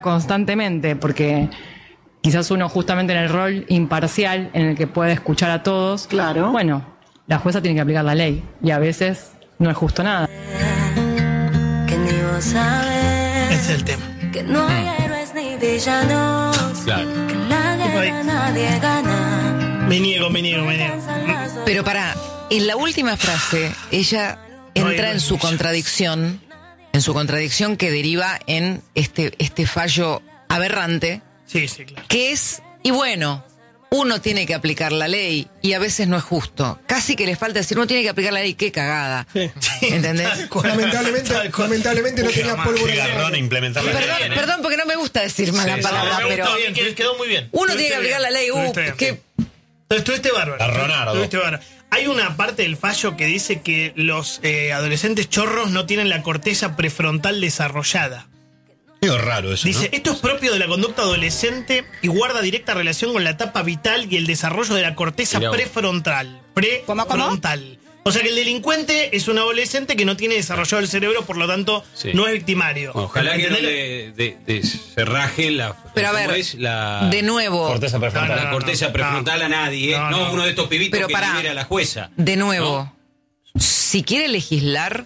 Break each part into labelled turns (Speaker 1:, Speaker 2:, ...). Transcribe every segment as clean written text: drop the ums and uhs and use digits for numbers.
Speaker 1: constantemente, porque quizás uno justamente en el rol imparcial en el que puede escuchar a todos,
Speaker 2: claro.
Speaker 1: Bueno, la jueza tiene que aplicar la ley y a veces no es justo nada.
Speaker 3: Que ni vos sabés.
Speaker 4: Ese es el tema.
Speaker 3: Que no hay héroes ni villanos.
Speaker 5: Claro.
Speaker 3: Que en la guerra nadie gana.
Speaker 4: Me niego.
Speaker 6: Pero en la última frase, ella entra en su contradicción que deriva en este fallo aberrante.
Speaker 4: Sí, claro.
Speaker 6: Que es, y bueno, uno tiene que aplicar la ley y a veces no es justo. Casi que le falta decir, uno tiene que aplicar la ley, qué cagada.
Speaker 4: Sí.
Speaker 6: ¿Entendés?
Speaker 7: Lamentablemente no tenía pólvora.
Speaker 5: Garrón implementar la ley.
Speaker 6: Perdón, porque no me gusta decir malas palabras, pero
Speaker 4: Quedó muy bien.
Speaker 6: uno tiene que aplicar la ley.
Speaker 4: Estuviste bárbaro.
Speaker 5: Garronardo.
Speaker 4: Hay una parte del fallo que dice que los adolescentes chorros no tienen la corteza prefrontal desarrollada.
Speaker 5: Es raro eso,
Speaker 4: Dice,
Speaker 5: ¿no?
Speaker 4: esto es propio de la conducta adolescente y guarda directa relación con la etapa vital y el desarrollo de la corteza prefrontal. Prefrontal. O sea que el delincuente es un adolescente que no tiene desarrollado el cerebro, por lo tanto, no es victimario.
Speaker 5: Ojalá que no le se raje la...
Speaker 6: Pero a ver, de nuevo...
Speaker 5: Corteza prefrontal.
Speaker 4: No,
Speaker 5: la corteza prefrontal a nadie. No, uno de estos pibitos
Speaker 6: pero
Speaker 5: que libera a la jueza.
Speaker 6: De nuevo, si quiere legislar,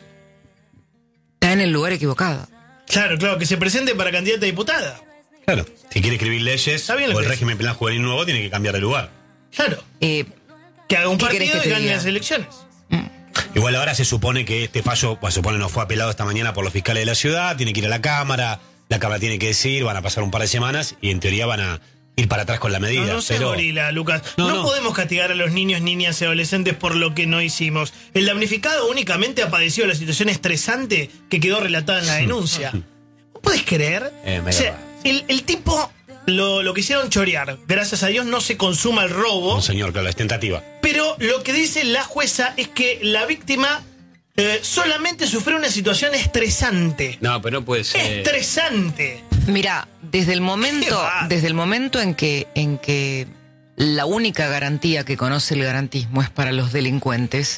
Speaker 6: está en el lugar equivocado.
Speaker 4: Claro, que se presente para candidata a diputada.
Speaker 5: Claro, si quiere escribir leyes o el régimen penal juvenil nuevo, tiene que cambiar de lugar.
Speaker 4: Claro. Que haga un partido y gane las elecciones.
Speaker 5: Igual ahora se supone que este fallo, no fue apelado esta mañana por los fiscales de la ciudad, tiene que ir a la Cámara tiene que decir, van a pasar un par de semanas y en teoría van a ir para atrás con la medida.
Speaker 4: No seas gorila, Lucas. No podemos castigar a los niños, niñas y adolescentes por lo que no hicimos. El damnificado únicamente ha padecido la situación estresante que quedó relatada en la denuncia. ¿Vos podés creer? O sea, el tipo lo quisieron chorear. Gracias a Dios no se consuma el robo.
Speaker 5: No, señor, claro, es tentativa.
Speaker 4: Pero lo que dice la jueza es que la víctima solamente sufrió una situación estresante.
Speaker 5: No, pero no puede ser.
Speaker 4: Estresante.
Speaker 6: Mira, desde el momento en que la única garantía que conoce el garantismo es para los delincuentes,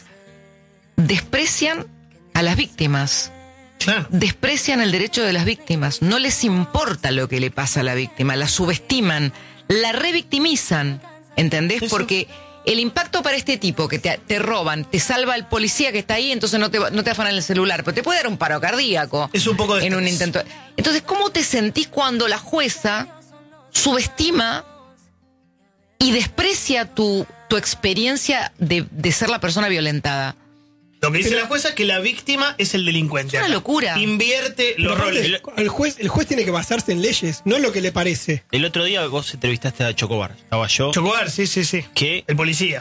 Speaker 6: desprecian a las víctimas.
Speaker 4: Claro.
Speaker 6: Desprecian el derecho de las víctimas. No les importa lo que le pasa a la víctima. La subestiman, la revictimizan. ¿Entendés? Eso. Porque el impacto para este tipo que te roban, te salva el policía que está ahí, entonces no te afanan el celular, pero te puede dar un paro cardíaco.
Speaker 4: Es un poco de
Speaker 6: en un intento. Entonces, ¿cómo te sentís cuando la jueza subestima y desprecia tu experiencia de ser la persona violentada?
Speaker 4: Lo que dice la jueza es que la víctima es el delincuente.
Speaker 6: Es una locura.
Speaker 4: Invierte los roles.
Speaker 7: El juez tiene que basarse en leyes, no en lo que le parece.
Speaker 8: El otro día vos entrevistaste a Chocobar. Estaba yo.
Speaker 4: Chocobar, sí.
Speaker 8: Que
Speaker 4: el policía.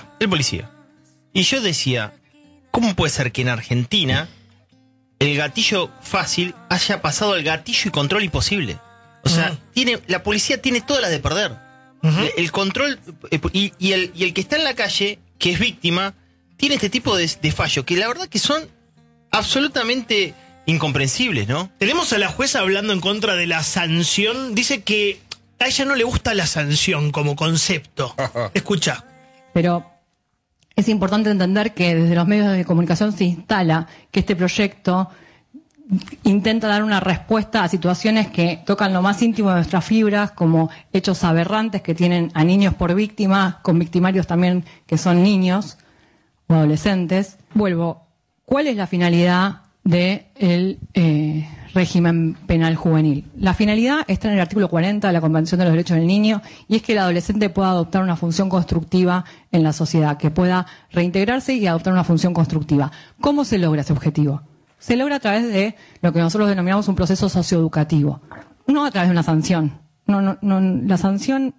Speaker 8: Y yo decía, ¿cómo puede ser que en Argentina el gatillo fácil haya pasado al gatillo y control imposible? O sea, la policía tiene todas las de perder. El control y el que está en la calle, que es víctima, tiene este tipo de fallo, que la verdad que son absolutamente incomprensibles, ¿no?
Speaker 4: Tenemos a la jueza hablando en contra de la sanción. Dice que a ella no le gusta la sanción como concepto. Escucha.
Speaker 1: Pero es importante entender que desde los medios de comunicación se instala que este proyecto intenta dar una respuesta a situaciones que tocan lo más íntimo de nuestras fibras, como hechos aberrantes que tienen a niños por víctimas, con victimarios también que son niños o adolescentes. ¿Cuál es la finalidad del régimen penal juvenil? La finalidad está en el artículo 40 de la Convención de los Derechos del Niño, y es que el adolescente pueda adoptar una función constructiva en la sociedad, que pueda reintegrarse y adoptar una función constructiva. ¿Cómo se logra ese objetivo? Se logra a través de lo que nosotros denominamos un proceso socioeducativo, no a través de una sanción. La sanción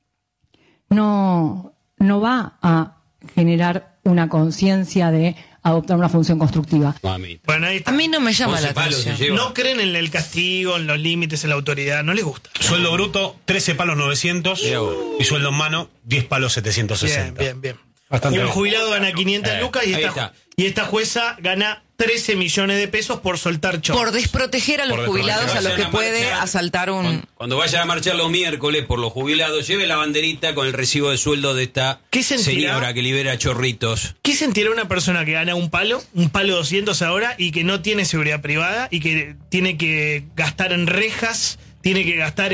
Speaker 1: no va a generar una conciencia de adoptar una función constructiva.
Speaker 4: Bueno, ahí está.
Speaker 6: A mí no me llama la atención.
Speaker 4: No creen en el castigo, en los límites, en la autoridad, no les gusta.
Speaker 5: Sueldo bruto, 13 palos 900 y sueldo en mano, 10 palos 760.
Speaker 4: Bien.
Speaker 5: Bastante
Speaker 4: un
Speaker 5: bien.
Speaker 4: jubilado gana 500 lucas y esta jueza gana 13 millones de pesos por soltar chorros.
Speaker 6: Por desproteger a los jubilados, a los que puede asaltar un...
Speaker 9: Cuando vaya a marchar los miércoles por los jubilados, lleve la banderita con el recibo de sueldo de esta señora que libera chorritos.
Speaker 4: ¿Qué sentirá una persona que gana un palo 200 ahora y que no tiene seguridad privada y que tiene que gastar en rejas tiene que gastar